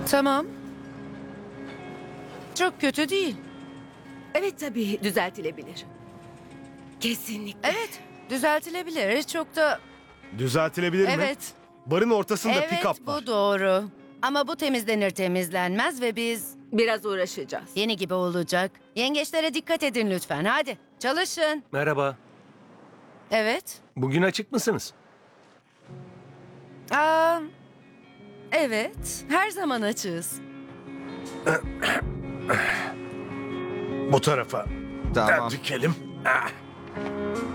Tamam. Çok kötü değil. Evet tabii düzeltilebilir. Kesinlikle. Evet, düzeltilebilir. Çok da... Düzeltilebilir mi? Evet, Barın ortasında evet pick-up var. bu doğru. Ama bu temizlenir temizlenmez ve biz Biraz uğraşacağız. yeni gibi olacak. Yengeçlere dikkat edin lütfen. Hadi çalışın. Merhaba. Evet. Bugün açık mısınız? Aa, evet. Her zaman açığız. Bu tarafa. Tamam. Dikelim. Ah.